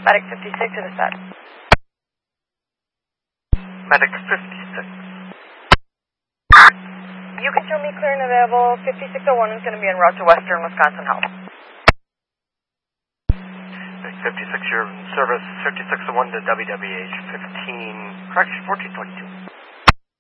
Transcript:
Medic 56 to the set. Medic 56. You can show me clear and available. 5601 is going to be en route to Western Wisconsin Health. 56, your service 5601 to WWH 15, correction 1422.